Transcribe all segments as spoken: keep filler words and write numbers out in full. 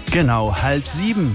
Genau, halb sieben.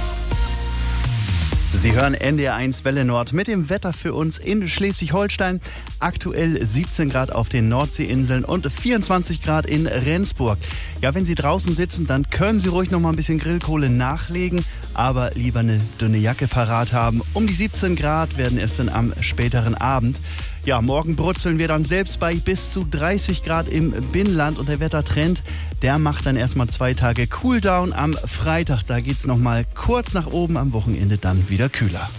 Sie hören N D R eins Welle Nord mit dem Wetter für uns in Schleswig-Holstein. Aktuell siebzehn Grad auf den Nordseeinseln und vierundzwanzig Grad in Rendsburg. Ja, wenn Sie draußen sitzen, dann können Sie ruhig noch mal ein bisschen Grillkohle nachlegen, aber lieber eine dünne Jacke parat haben. Um die siebzehn Grad werden es dann am späteren Abend. Ja, morgen brutzeln wir dann selbst bei bis zu dreißig Grad im Binnenland und der Wettertrend, der macht dann erstmal zwei Tage Cooldown. Am Freitag, da geht's noch mal kurz nach oben, am Wochenende dann wieder kühler.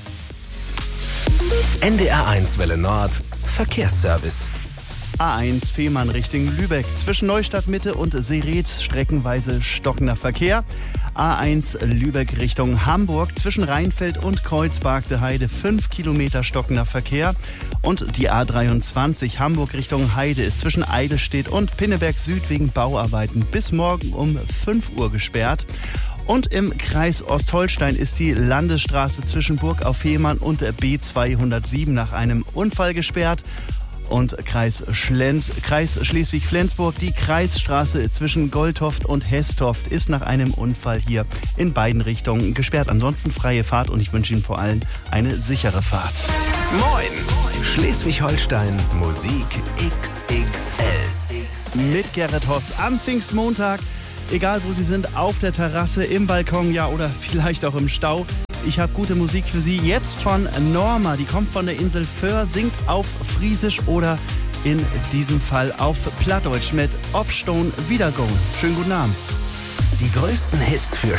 N D R eins Welle Nord, Verkehrsservice. A eins Fehmarn Richtung Lübeck. Zwischen Neustadt Mitte und Seretz streckenweise stockender Verkehr. A eins Lübeck Richtung Hamburg. Zwischen Rheinfeld und Kreuzberg Heide fünf Kilometer stockender Verkehr. Und die A dreiundzwanzig Hamburg Richtung Heide ist zwischen Eidelstedt und Pinneberg Süd wegen Bauarbeiten bis morgen um fünf Uhr gesperrt. Und im Kreis Ostholstein ist die Landesstraße zwischen Burg auf Fehmarn und B zweihundertsieben nach einem Unfall gesperrt. Und Kreis, Schlenz, Kreis Schleswig-Flensburg, die Kreisstraße zwischen Goldhoft und Hestoft ist nach einem Unfall hier in beiden Richtungen gesperrt. Ansonsten freie Fahrt und ich wünsche Ihnen vor allem eine sichere Fahrt. Moin! Schleswig-Holstein Musik X X L. Mit Gerrit Hoss am Pfingstmontag. Egal wo Sie sind, auf der Terrasse, im Balkon, ja, oder vielleicht auch im Stau. Ich habe gute Musik für Sie. Jetzt von Norma. Die kommt von der Insel Föhr, singt auf Friesisch oder in diesem Fall auf Plattdeutsch mit Obstone Wiedergehen. Schönen guten Abend. Die größten Hits für